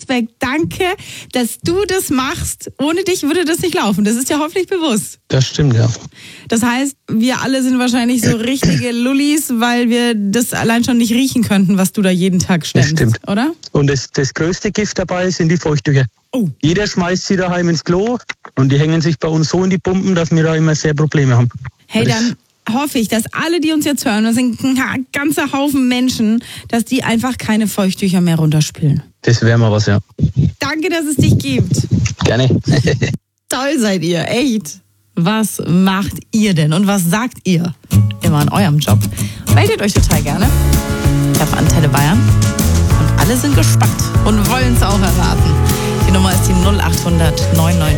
Respekt. Danke, dass du das machst. Ohne dich würde das nicht laufen. Das ist ja hoffentlich bewusst. Das stimmt, ja. Das heißt, wir alle sind wahrscheinlich so richtige Lullis, weil wir das allein schon nicht riechen könnten, was du da jeden Tag stemmst. Das stimmt. Oder? Und das größte Gift dabei sind die Feuchttücher. Oh. Jeder schmeißt sie daheim ins Klo und die hängen sich bei uns so in die Pumpen, dass wir da immer sehr Probleme haben. Hey, dann hoffe ich, dass alle, die uns jetzt hören, das sind ein ganzer Haufen Menschen, dass die einfach keine Feuchttücher mehr runterspülen. Das wäre mal was, ja. Danke, dass es dich gibt. Gerne. Toll seid ihr, echt. Was macht ihr denn und was sagt ihr immer in eurem Job? Meldet euch total gerne auf Antenne Bayern. Und alle sind gespannt und wollen es auch erraten. Die Nummer ist die 0800 99